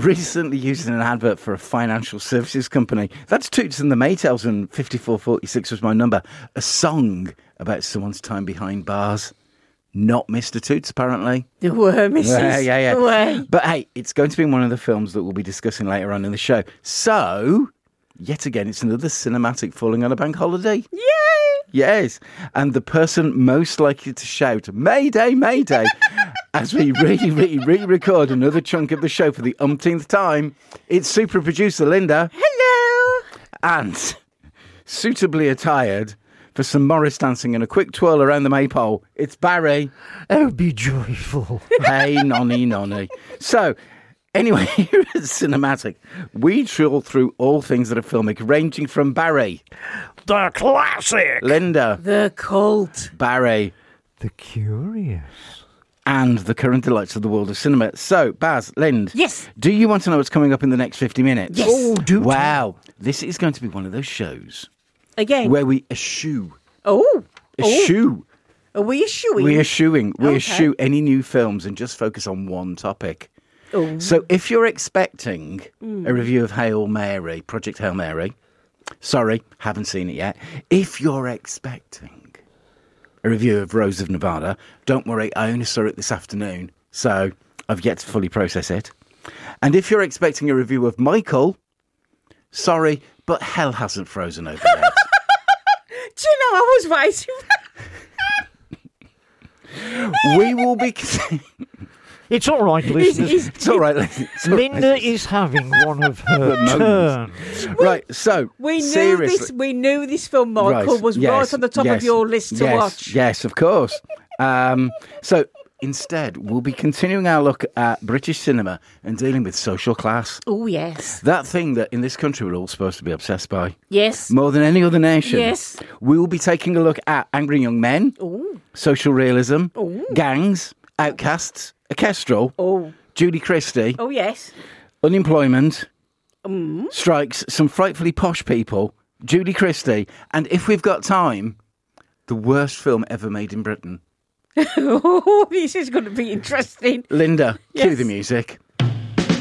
recently used in an advert for a financial services company. That's Toots and the Maytals, and 5446 was my number. A song about someone's time behind bars. Not Mr. Toots, apparently. There were, Mrs. Yeah. There were. But hey, it's going to be one of the films that we'll be discussing later on in the show. So, yet again, it's another cinematic falling on a bank holiday. Yay! Yes. And the person most likely to shout, Mayday, Mayday, as we re-record another chunk of the show for the umpteenth time, it's super producer Linda. Hello! And suitably attired for some Morris dancing and a quick twirl around the maypole, it's Barry. Oh, be joyful. Hey, nonny. So, anyway, here at Cinematic, we trawl through all things that are filmic, ranging from Barry. The classic. Linda. The cult. Barry. The curious. And the current delights of the world of cinema. So, Baz, Lind. Yes. Do you want to know what's coming up in the next 50 minutes? Yes. Oh, do Wow. This is going to be one of those shows Again. where we eschew. Oh. Eschew. Are we eschewing? We eschewing. We Okay. eschew any new films and just focus on one topic. Oh. So if you're expecting a review of Hail Mary, Project Hail Mary, sorry, haven't seen it yet. If you're expecting a review of Rose of Nevada, don't worry, I only saw it this afternoon, so I've yet to fully process it. And if you're expecting a review of Michael, sorry, but hell hasn't frozen over yet. Do you know, I was waiting. We will be... It's all right, listeners. It's all right, listen. It's all right. Linda is having one of her turns. Right, so, We knew seriously. this. We knew this film, Michael, was right on the top of your list to watch. Yes, of course. So instead, we'll be continuing our look at British cinema and dealing with social class. Oh, yes. That thing that in this country we're all supposed to be obsessed by. Yes. More than any other nation. Yes. We will be taking a look at Angry Young Men, Oh. social realism, Ooh. gangs, outcasts, a kestrel, Oh. Judy Christie, Oh, yes. unemployment, strikes, some frightfully posh people, Judy Christie, and if we've got time, the worst film ever made in Britain. Oh, this is going to be interesting. Linda, cue Yes. the music.